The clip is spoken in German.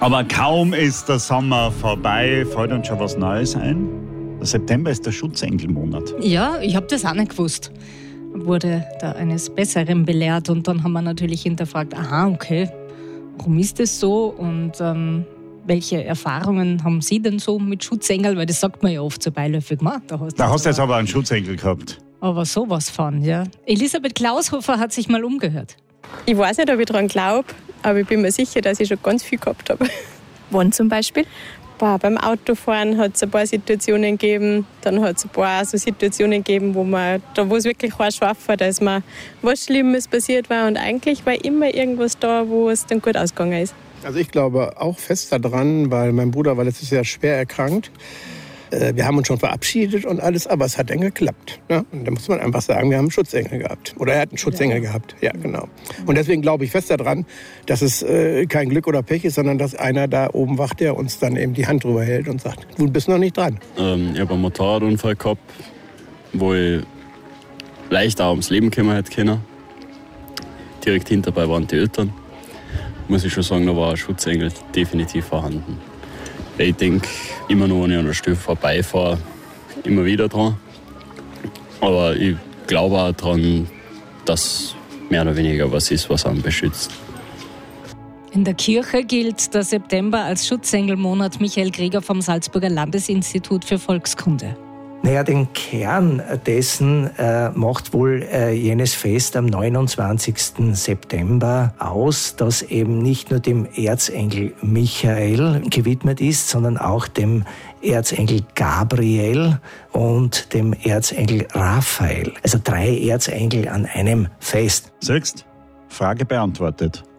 Aber kaum ist der Sommer vorbei, fällt uns schon was Neues ein. Der September ist der Schutzengelmonat. Ja, ich habe das auch nicht gewusst. Wurde da eines Besseren belehrt und dann haben wir natürlich hinterfragt, aha, okay, warum ist das so und welche Erfahrungen haben Sie denn so mit Schutzengel? Weil das sagt man ja oft so beiläufig. Da hast du jetzt aber einen Schutzengel gehabt. Aber sowas von, ja. Elisabeth Klaushofer hat sich mal umgehört. Ich weiß nicht, ob ich daran glaube, aber ich bin mir sicher, dass ich schon ganz viel gehabt habe. Wann zum Beispiel? Beim Autofahren hat es ein paar Situationen gegeben, dann hat es ein paar so Situationen gegeben, wo es wirklich scharf war, dass mir was Schlimmes passiert war und eigentlich war immer irgendwas da, wo es dann gut ausgegangen ist. Also ich glaube auch fest daran, weil mein Bruder war letztes Jahr schwer erkrankt. Wir haben uns schon verabschiedet und alles, aber es hat dann geklappt. Ne? Und da muss man einfach sagen, wir haben einen Schutzengel gehabt. Oder er hat einen Schutzengel gehabt, ja genau. Und deswegen glaube ich fest daran, dass es kein Glück oder Pech ist, sondern dass einer da oben wacht, der uns dann eben die Hand drüber hält und sagt, du bist noch nicht dran. Ich habe einen Motorradunfall gehabt, wo ich leicht auch ums Leben gekommen hätte können. Direkt hinterbei waren die Eltern. Muss ich schon sagen, da war ein Schutzengel definitiv vorhanden. Ich denke immer nur, wenn ich an der Stelle vorbeifahre, immer wieder dran. Aber ich glaube auch daran, dass mehr oder weniger was ist, was einen beschützt. In der Kirche gilt der September als Schutzengelmonat. Michael Greger vom Salzburger Landesinstitut für Volkskunde. Naja, den Kern dessen macht wohl jenes Fest am 29. September aus, das eben nicht nur dem Erzengel Michael gewidmet ist, sondern auch dem Erzengel Gabriel und dem Erzengel Raphael. Also 3 Erzengel an einem Fest. Siehst, Frage beantwortet.